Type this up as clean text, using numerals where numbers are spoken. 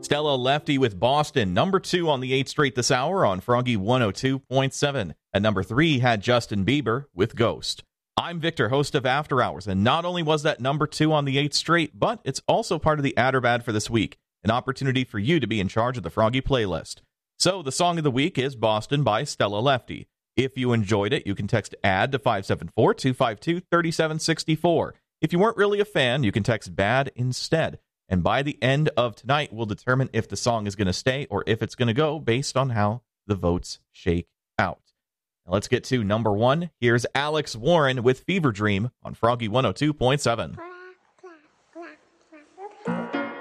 Stella Lefty with Boston, number 2 on the 8th straight this hour on Froggy 102.7. At number 3 had Justin Bieber with Ghost. I'm Victor, host of After Hours, and not only was that number 2 on the 8th straight, but it's also part of the Ad or Bad for this week, an opportunity for you to be in charge of the Froggy playlist. So the song of the week is Boston by Stella Lefty. If you enjoyed it, you can text AD to 574-252-3764. If you weren't really a fan, you can text BAD instead. And by the end of tonight, we'll determine if the song is going to stay or if it's going to go based on how the votes shake out. Now let's get to number 1. Here's Alex Warren with Fever Dream on Froggy 102.7.